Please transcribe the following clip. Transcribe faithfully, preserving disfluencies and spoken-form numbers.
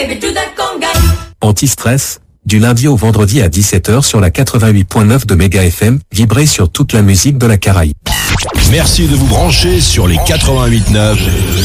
baby, do that conga. Anti-stress, du lundi au vendredi à dix-sept heures sur la quatre-vingt-huit point neuf de Méga F M, vibrez sur toute la musique de la Caraïbe. Merci de vous brancher sur les quatre-vingt-huit neuf.